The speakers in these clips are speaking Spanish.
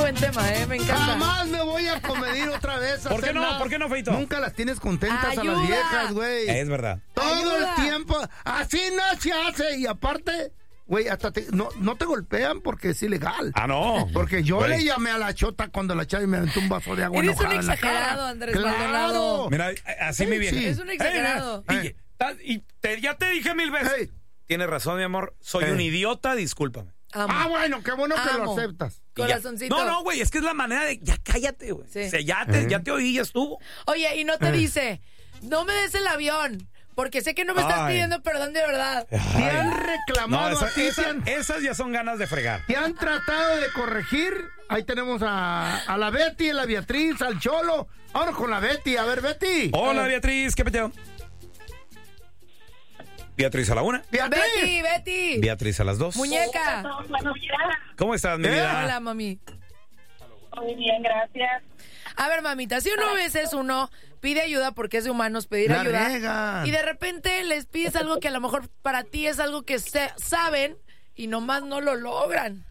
buen tema, me encanta. Jamás me voy a comedir otra vez. ¿Por qué no? Nada. ¿Por qué no, Feito? Nunca las tienes contentas Ayuda. a las viejas, güey. Es verdad. Todo Ayuda. el tiempo. Así no se hace. Y aparte, güey, hasta no te golpean porque es ilegal. Ah, no. Porque yo Güey. le llamé a la chota cuando la chava y me aventó un vaso de agua Eres un enojada en la cara. exagerado, Andrés ¡Claro! Maldonado. Mira, así mi vieja. Sí. Es un exagerado. Ya te dije 1000 veces. Hey. Tienes razón, mi amor. Soy un idiota, discúlpame. Amo. Ah, bueno, qué bueno que lo Amo. aceptas. Y ya. Corazoncito. No, güey, es que es la manera de... Ya cállate, güey. Sí. O sea, ya te oí, ya estuvo. Oye, y no te dice, no me des el avión, porque sé que no me estás Ay. pidiendo perdón de verdad. Te han No, reclamado a ti, esas ya son ganas de fregar. te han tratado de corregir. Ahí tenemos a la Betty, a la Beatriz, al Cholo. Ahora con la Betty. A ver, Betty. Hola, Beatriz, ¿qué peteo? Beatriz a la 1. Betty, Betty. Beatriz a las 2. Muñeca. Buenos días. ¿Cómo estás, mi vida? Hola, mami. Muy bien, gracias. A ver, mamita, si uno a veces uno pide ayuda porque es de humanos pedir La ayuda riegan. y de repente les pides algo que a lo mejor para ti es algo que saben y nomás no lo logran.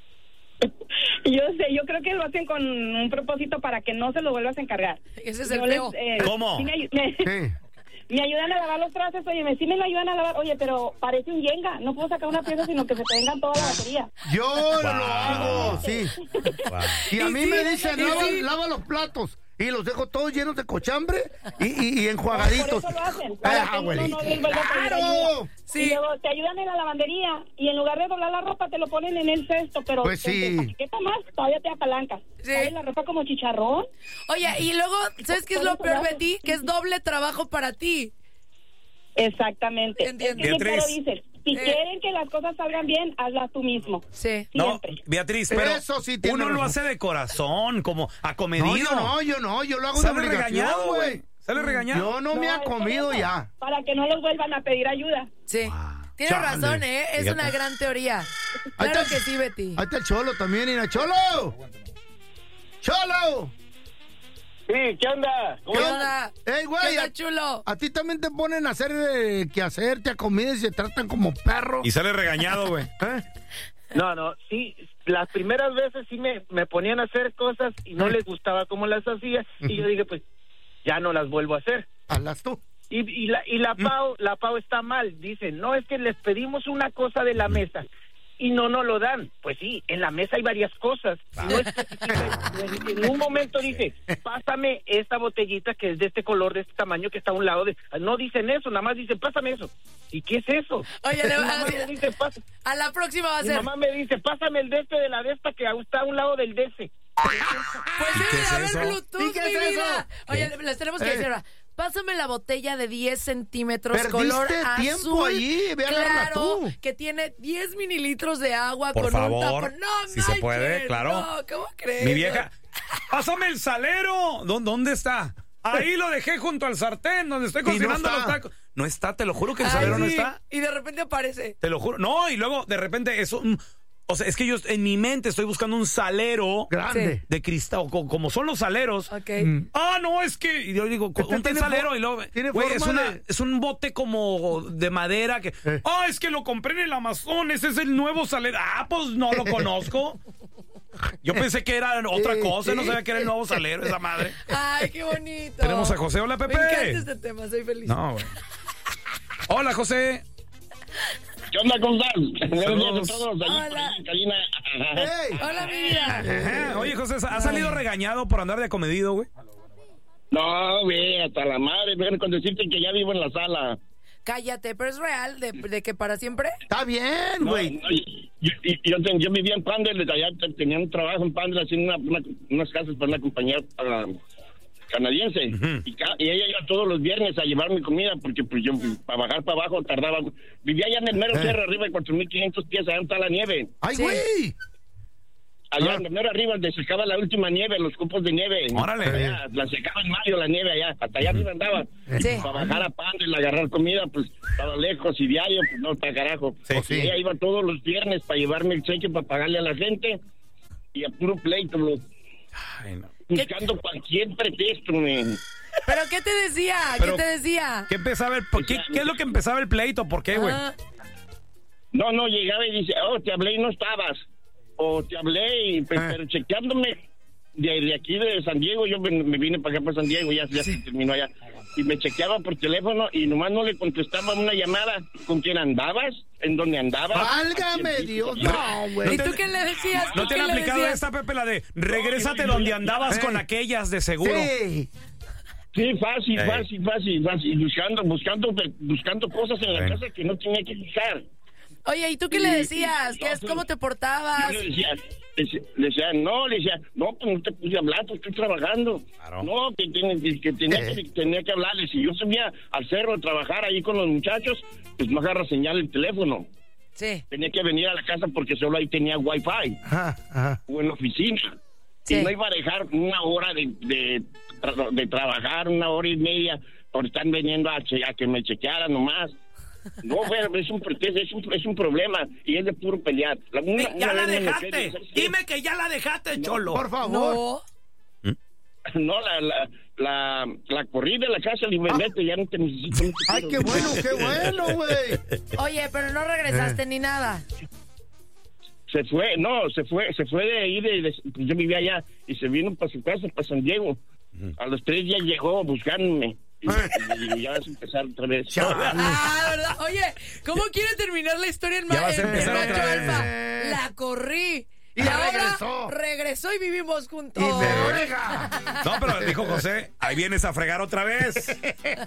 Yo sé, yo creo que lo hacen con un propósito para que no se lo vuelvas a encargar. Ese es el Yo feo. ¿Cómo? sí Sí. me ayudan a lavar los trastes, oye, sí me lo ayudan a lavar, oye, pero parece un yenga, no puedo sacar una pieza sino que se te vengan toda la batería. Yo lo Wow. hago, sí. Wow. Y a Y mí sí, me dicen, y lava, sí. lava los platos. Y los dejo todos llenos de cochambre y enjuagaditos. Por eso lo hacen, para que uno abuelita. no les vuelva a pedir ¡Claro! ayuda. Sí. Y luego te ayudan en la lavandería y en lugar de doblar la ropa te lo ponen en el cesto, pero Pues sí. ¿qué más? Todavía te apalancas. Sí. ¿Sabes la ropa como chicharrón? Oye, y luego, ¿sabes qué es lo Por eso peor, lo hacen. Betty? Que es doble trabajo para ti. Exactamente. Entiendo. Es que Beatriz. claro dices, si quieren que las cosas salgan bien, hazlas tú mismo. Sí. No, Siempre. Beatriz, pero Eso sí tiene uno lo razón. hace de corazón, como acomedido. Yo lo hago de Sale obligación, regañado, güey. güey. Sale regañado. Yo no me No, ha es por comido eso, ya. Para que no los vuelvan a pedir ayuda. Sí. Wow. Tienes Chale. razón, ¿eh? Es Fíjate. una gran teoría. Ahí Claro está- que sí, Betty. Ahí está el Cholo también, mira. ¡Cholo! ¡Cholo! Sí, ¿qué onda? ¿Qué onda? ¡Ey, ¿Qué güey! onda, chulo? A ti también te ponen a hacer que hacerte a comida y se tratan como perro. Y sale regañado, güey. ¿Eh? No, sí, las primeras veces sí me ponían a hacer cosas y no les gustaba cómo las hacía y yo dije, pues, ya no las vuelvo a hacer. Hazlas tú. Y la Pau está mal, dice, no, es que les pedimos una cosa de la mesa y no nos lo dan. Pues sí, en la mesa hay varias cosas. No especifica, en un momento dice, pásame esta botellita que es de este color, de este tamaño, que está a un lado de... No dicen eso, nada más dicen, pásame eso. ¿Y qué es eso? Oye, le Mi va a mamá decir- me dice, A la próxima va a mi ser. mamá me dice, pásame el de este de la de esta que está a un lado del de ese. Pues ¿Y debe qué de es haber eso? Bluetooth, ¿Y qué mi es vida. eso? Oye, les tenemos que decir ahora. Pásame la botella de 10 centímetros Perdiste color tiempo azul. allí, ve a agarrarla Claro, tú. que tiene 10 mililitros de agua Por con favor, un tapón. No, si se puede, manches, claro. No, ¿cómo crees? Mi vieja, pásame el salero. ¿Dónde está? Ahí lo dejé junto al sartén donde estoy Y no cocinando está. los tacos. No está, te lo juro que el Ay, salero no sí, está. Y de repente aparece. Te lo juro. No, y luego de repente eso... O sea, es que yo en mi mente estoy buscando un salero Grande. de cristal, como son los saleros. Ok. Ah, no, es que... Y yo digo, Este un tiene salero y luego... tiene Güey, forma de- es un bote como de madera que... Ah, es que lo compré en el Amazon, ese es el nuevo salero. Ah, pues no lo conozco. Yo pensé que era otra cosa, no sabía que era el nuevo salero, esa madre. Ay, qué bonito. Tenemos a José. Hola, Pepe. Me encanta este tema, soy feliz. No, güey. Hola, José. ¿Qué onda, cómo están? Buenos días a todos. Allí Hola. por ahí en cabina. ¡Ey! Hola, mi vida. Ajá. Oye, José, ¿has salido regañado por andar de acomedido, güey? No, güey, hasta la madre. Déjame con decirte que ya vivo en la sala. Cállate, pero es real de que para siempre. Está bien, No, güey. no, yo vivía en Pandel, allá tenía un trabajo en Pandel haciendo unas casas para una compañía canadiense. Y ella iba todos los viernes a llevarme comida porque pues yo para bajar para abajo tardaba. Vivía allá en el mero cerro arriba de 4.500 pies, allá está la nieve. ¡Ay, Sí. güey! Allá en el mero arriba donde se secaba la última nieve, los cupos de nieve. Órale. Allá, la secaba en mayo la nieve allá, hasta allá arriba andaba. Sí. Y para bajar a Pandel, agarrar comida, pues estaba lejos y diario, pues no, está carajo. Sí. Y ella iba todos los viernes para llevarme el cheque para pagarle a la gente y a puro pleito, bro. Ay, no. Buscando cualquier pretexto, men. ¿Pero qué te decía? Pero- ¿Qué te decía? ¿Qué empezaba ¿Qué es lo que empezaba el pleito? ¿Por qué, güey? Ah, No, llegaba y dice, oh, te hablé y no estabas. o te hablé, y, pero chequeándome de aquí de San Diego, yo me vine para acá, para San Diego, ya se terminó allá. Y me chequeaba por teléfono y nomás no le contestaba una llamada. ¿Con quién andabas? ¿En dónde andabas? ¡Válgame Dios! No, güey. ¿Y tú qué le decías? ¿No te han aplicado esta, Pepe, la de regrésate donde andabas con aquellas de seguro? Sí. Sí, fácil. Buscando cosas en la casa que no tenía que buscar. Oye, ¿y tú qué le decías? ¿Cómo te portabas? Yo le decía, no, pues no te puse a hablar, pues estoy trabajando. Claro. No, que tenía que hablarle. Si yo subía al cerro a trabajar ahí con los muchachos, pues no agarra señal el teléfono. Sí. Tenía que venir a la casa porque solo ahí tenía wifi. O en la oficina. Sí. Y no iba a dejar una hora de trabajar, 1 hora y media, por estar viniendo a que me chequearan nomás. No, bueno, es un problema y es de puro pelear. ¡Ya la dejaste! Dime que ya la dejaste, Cholo. Por favor. No, la corrí de la casa y me vete, ya no te necesito. ¡Ay, qué bueno, güey! Oye, pero no regresaste ni nada. Se fue de ahí, yo vivía allá, y se vino para su casa, para San Diego. A los 3 días llegó buscándome. Y ya vas a empezar otra vez. ¿Verdad? Oye, ¿cómo quiere terminar la historia en Ya vas a en empezar Macho otra vez. Alfa? La corrí. Y ahora regresó y vivimos juntos. Y se oiga. No, pero dijo José, ahí vienes a fregar otra vez.